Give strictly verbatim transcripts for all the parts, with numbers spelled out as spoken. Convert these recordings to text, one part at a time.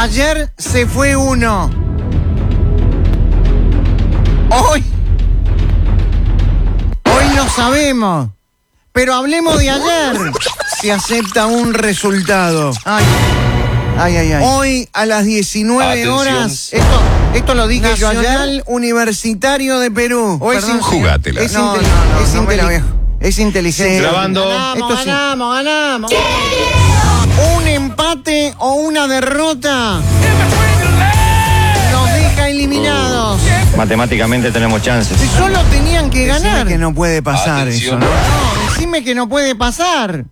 Ayer se fue uno. Hoy. Hoy no sabemos. Pero hablemos de ayer. Se acepta un resultado. Ay, ay, ay. ay. Hoy a las diecinueve horas. Esto, esto lo dije yo ayer. Nacional Universitario de Perú. Hoy Perdón, es jugátela. Es, no, inteli no, no, es, no inteli es inteligente. Grabando. Ganamos, Esto sí. ganamos, ganamos. Un empate o una derrota nos deja eliminados. Matemáticamente tenemos chances. Si solo tenían que Decime ganar. que no puede pasar Atención. eso, ¿no? No, decime que no puede pasar.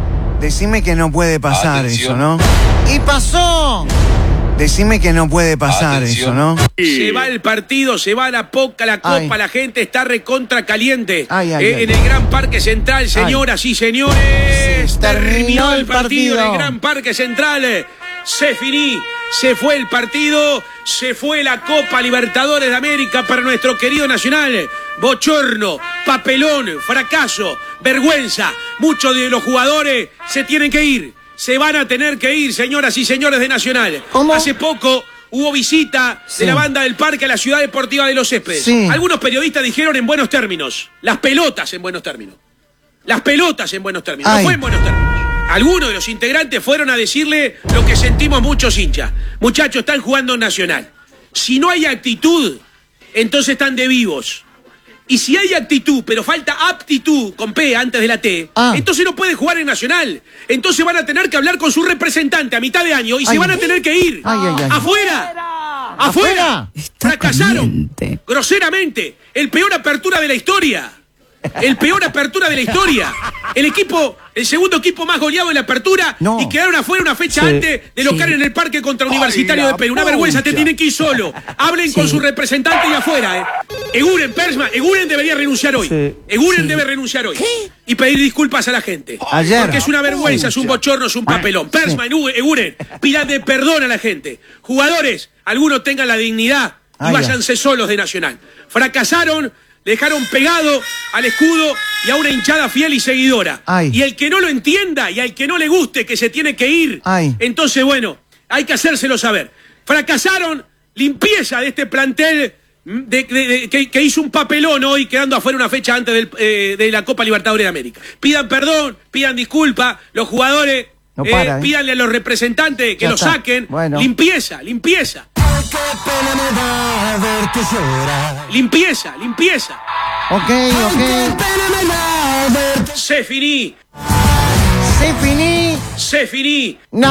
Decime que no puede pasar Atención. eso, ¿no? Y pasó. Decime que no puede pasar Atención. eso, ¿no? Se va el partido, se va la poca, la copa, Ay. la gente está recontra caliente. Ay, ay, Eh, ay. en el Gran Parque Central, señoras y señores. Sí, terminó el partido, partido. en el Gran Parque Central. Se finí, se fue el partido, se fue la Copa Libertadores de América para nuestro querido Nacional. Bochorno, papelón, fracaso, vergüenza. Muchos de los jugadores se tienen que ir. Se van a tener que ir, señoras y señores de Nacional. ¿Cómo? Hace poco hubo visita Sí. de la banda del Parque a la Ciudad Deportiva de Los Céspedes. Sí. Algunos periodistas dijeron en buenos términos. Las pelotas en buenos términos. Las pelotas en buenos términos. Ay. No fue en buenos términos. Algunos de los integrantes fueron a decirle lo que sentimos muchos hinchas. Muchachos, están jugando en Nacional. Si no hay actitud, entonces están de vivos. Y si hay actitud, pero falta aptitud, con P antes de la T, Ah. entonces no pueden jugar en Nacional. Entonces van a tener que hablar con su representante a mitad de año y Ay. se van a tener que ir. Ay, ay, ay. ¡Afuera! ¡Afuera! ¡Afuera! Fracasaron groseramente. El peor apertura de la historia. El peor apertura de la historia. El equipo, el segundo equipo más goleado en la apertura No. y quedaron afuera una fecha Sí, antes de local sí. en el Parque contra Universitario Ay, de la Perú. Una vergüenza, te pucha. tienen que ir solo. Hablen con su representante y afuera, eh. Eguren, Persma, Eguren debería renunciar hoy. Sí. Eguren debe renunciar hoy. Y pedir disculpas a la gente. Ayer. Porque es una vergüenza, es un bochorno, es un papelón. Persma, Eguren, pidan perdón a la gente. Jugadores, algunos tengan la dignidad y Ay, váyanse solos de Nacional. Fracasaron, dejaron pegado al escudo y a una hinchada fiel y seguidora. Ay. Y el que no lo entienda y al que no le guste que se tiene que ir, Ay. entonces bueno, hay que hacérselo saber. Fracasaron, limpieza de este plantel de- de- de- que, que hizo un papelón hoy quedando afuera una fecha antes del, eh, de la Copa Libertadores de América. Pidan perdón, pidan disculpas, los jugadores, No eh, para, ¿eh? pídanle a los representantes que Ya lo está. saquen. Bueno. Limpieza, limpieza. Limpieza, limpieza. Ok, ok. Se finí, Se finí. se finí. No.